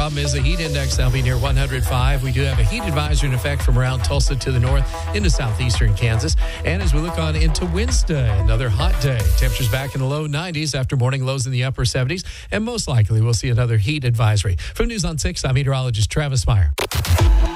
problem is the heat index that'll be near 105. We do have a heat advisory in effect from around Tulsa to the north into southeastern Kansas. And as we look on into Wednesday, another hot day. Temperatures back in the low 90s after morning lows in the upper 70s. And most likely we'll see another heat advisory. From News on 6, I'm meteorologist Travis Meyer.